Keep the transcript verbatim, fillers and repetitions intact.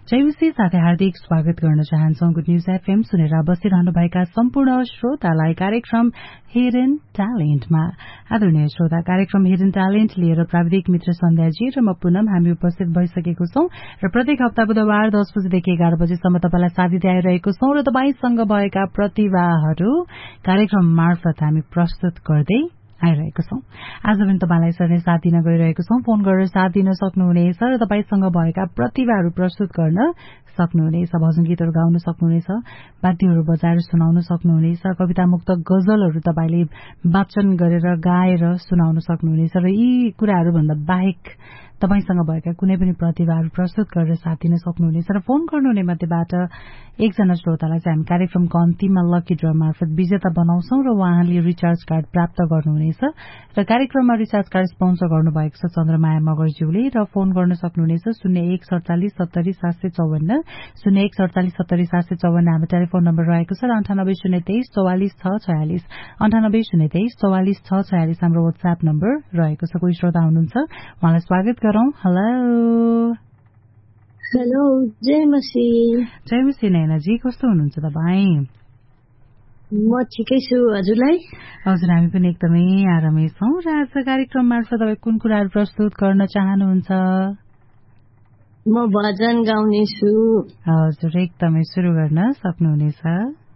जयमसी साथै हार्दिक स्वागत गर्न चाहन्छौं गुड न्यूज एफएम सुनेर बसिरहनुभएका सम्पूर्ण श्रोतालाई कार्यक्रम हिडन ट्यालेन्टमा। आदरणीय श्रोता, कार्यक्रम हिडन ट्यालेन्ट लिएर प्राविधिक मित्र सन्ध्याजी र म पुनम हामी उपस्थित भइसकेको छौं र प्रत्येक हप्ता बुधबार दस बजेदेखि एघार बजेसम्म तपाईलाई साथ दिँदै आइरहेको छौं र तपाईसँग भएका प्रतिभाहरू कार्यक्रम मार्फत हामी प्रस्तुत गर्दै आइरहेको छौं। आज पनि तपाईलाई सरले साथ दिन गइरहेको छौं। फोन गरेर साथ दिन सक्नुहुनेछ र तपाईसँग भएका प्रतिभाहरू प्रस्तुत गर्न सक्नुहुनेछ। भजन गीतहरू गाउन सक्नुहुनेछ, वाद्यहरू बजाएर सुनाउन सक्नुहुनेछ, कविता मुक्त गजलहरू तपाईले वाचन गरेर गाएर सुनाउन सक्नुहुनेछ र यी कुराहरू भन्दा बाहेक तपाईसँग भएका कुनै पनि प्रतिभाहरू प्रस्तुत गरेर साथ दिन सक्नुहुनेछ र फोन गर्नुहुने मध्येबाट एकजना श्रोतालाई चाहिँ हामी कार्यक्रमको अन्तिममा लकी ड्र मार्फत विजेता बनाउँछौं र उहाँले रिचार्ज कार्ड प्राप्त गर्नुहुनेछ र कार्यक्रममा रिचार्ज कार्ड स्पोन्सर गर्नुभएको छ चन्द्रमाया मगरज्यूले र फोन गर्न सक्नुहुनेछ शून्य एक सडचालिस सत्तरी सात सय चौवन्न शून्य एक सडचालिस सत्तरी सात सय चौवन्न हाम्रो टेलिफोन नम्बर रहेको छ र अन्ठानब्बे शून्य तेइस चौवालिस छ छयालिस अन्ठानब्बे शून्य तेइस चौवालिस छ छयालिस हाम्रो वाट्सएप नम्बर रहेको छ। कोही श्रोता हुनुहुन्छ, उहाँलाई स्वागत गरौं। Hello hello जयमसी। जयमसी नैनाजी, कस्तो हुनुहुन्छ तपाईँ? म ठिकै छु, हजुरलाई? हजुर, हामी पनि एकदमै आरामै छौं र आज कार्यक्रम मार्फत तपाईँ कुन कुराहरू प्रस्तुत गर्न चाहनुहुन्छ? म भजन गाउने छु। हजुर, एकदमै सुरु गर्न सक्नुहुनेछ।